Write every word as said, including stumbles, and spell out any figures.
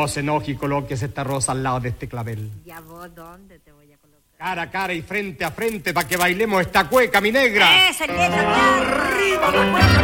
No se enoje y coloques esta rosa al lado de este clavel. ¿Y a vos dónde te voy a colocar? Cara a cara y frente a frente para que bailemos esta cueca, mi negra. ¡Ese, que esa, ¡Arriba la cueca!